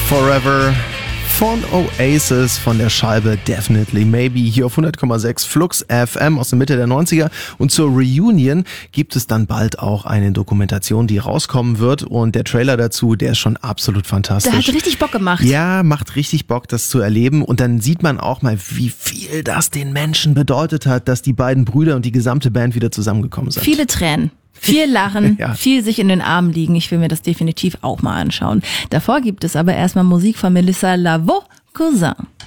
Forever von Oasis von der Scheibe Definitely Maybe hier auf 100,6 Flux FM aus der Mitte der 90er. Und zur Reunion gibt es dann bald auch eine Dokumentation, die rauskommen wird. Und der Trailer dazu, der ist schon absolut fantastisch. Der hat richtig Bock gemacht. Ja, macht richtig Bock, das zu erleben. Und dann sieht man auch mal, wie viel das den Menschen bedeutet hat, dass die beiden Brüder und die gesamte Band wieder zusammengekommen sind. Viele Tränen. Viel Lachen, Ja. viel sich in den Armen liegen. Ich will mir das definitiv auch mal anschauen. Davor gibt es aber erstmal Musik von Melissa Lavo, Cousin.